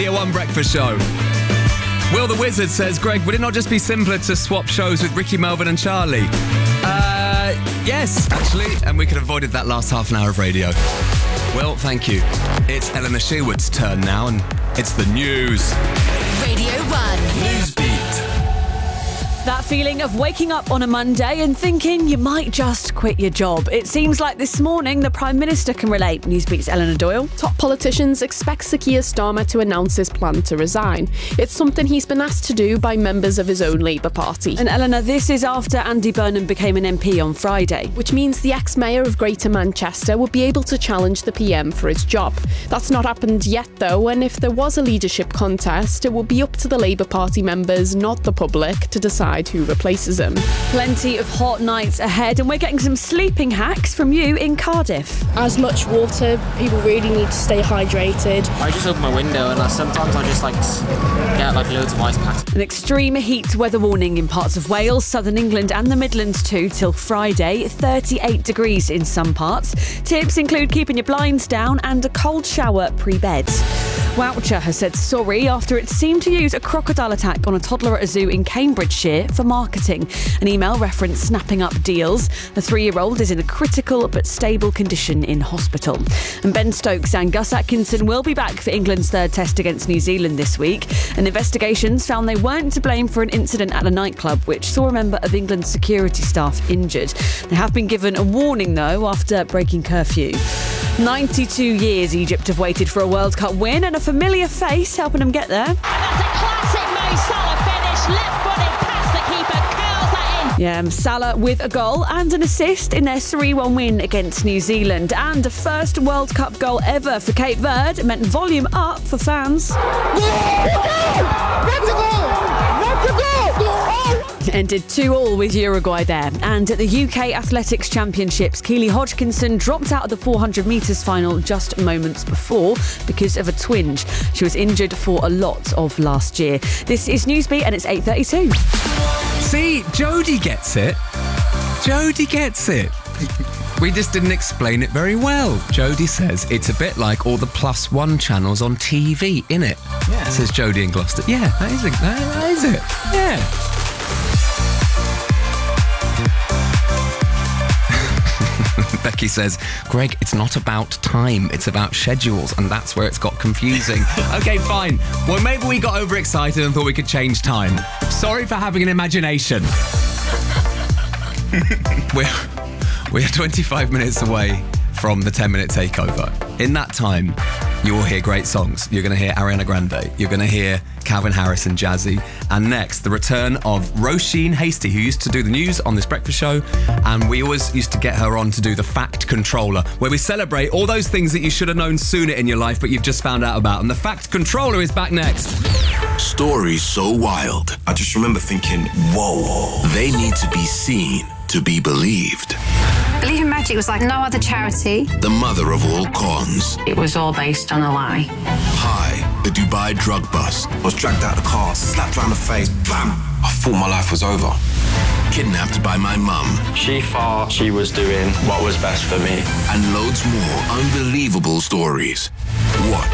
Radio 1 Breakfast Show. Will the Wizard says, Greg, would it not just be simpler to swap shows with Ricky, Melvin and Charlie? Yes, actually, and we could have avoided that last half an hour of radio. Well, thank you. It's Eleanor Shearwood's turn now, and it's the news. Radio 1. Newsbeat. That feeling of waking up on a Monday and thinking you might just quit your job. It seems like this morning the Prime Minister can relate. Newsbeat's Eleanor Doyle. Top politicians expect Sir Keir Starmer to announce his plan to resign. It's something he's been asked to do by members of his own Labour Party. And Eleanor, this is after Andy Burnham became an MP on Friday. Which means the ex-mayor of Greater Manchester would be able to challenge the PM for his job. That's not happened yet though, and if there was a leadership contest, it would be up to the Labour Party members, not the public, to decide who replaces him. Plenty of hot nights ahead, and we're getting some sleeping hacks from you in Cardiff. As much water, people really need to stay hydrated. I just open my window and sometimes I just get loads of ice packs. An extreme heat weather warning in parts of Wales, southern England and the Midlands too till Friday. 38 degrees in some parts. Tips include keeping your blinds down and a cold shower pre-bed. Woucher has said sorry after it seemed to use a crocodile attack on a toddler at a zoo in Cambridgeshire for marketing. An email referenced snapping up deals. The 3-year-old is in a critical but stable condition in hospital. And Ben Stokes and Gus Atkinson will be back for England's third test against New Zealand this week. And investigations found they weren't to blame for an incident at a nightclub which saw a member of England's security staff injured. They have been given a warning though after breaking curfew. 92 years Egypt have waited for a World Cup win, and a familiar face helping them get there. And that's a classic Mo Salah finish, left-footed past the keeper, curls that in. Yeah, Salah with a goal and an assist in their 3-1 win against New Zealand. And a first World Cup goal ever for Cape Verde meant volume up for fans. Ended 2-2 with Uruguay there. And at the UK Athletics Championships, Keely Hodgkinson dropped out of the 400 metres final just moments before because of a twinge. She was injured for a lot of last year. This is Newsbeat and it's 8:32. See, Jodie gets it. Jodie gets it. We just didn't explain it very well. Jodie says it's a bit like all the +1 channels on TV, innit? Yeah. Says Jodie in Gloucester. Yeah, that is it. Yeah. Becky says, Greg, it's not about time, it's about schedules, and that's where it's got confusing. Okay, fine. Well, maybe we got overexcited and thought we could change time. Sorry for having an imagination. We're 25 minutes away from the 10-minute takeover. In that time, you will hear great songs. You're going to hear Ariana Grande. You're going to hear Calvin Harris and Jazzy. And next, the return of Roisin Hasty, who used to do the news on this breakfast show. And we always used to get her on to do the Fact Controller, where we celebrate all those things that you should have known sooner in your life, but you've just found out about. And the Fact Controller is back next. Stories so wild. I just remember thinking, whoa, they need to be seen to be believed. Believe in Magic was like no other charity. The mother of all cons. It was all based on a lie. Hi, the Dubai drug bust. I was dragged out of the car, slapped around the face, bam! I thought my life was over. Kidnapped by my mum. She thought she was doing what was best for me. And loads more unbelievable stories. Watch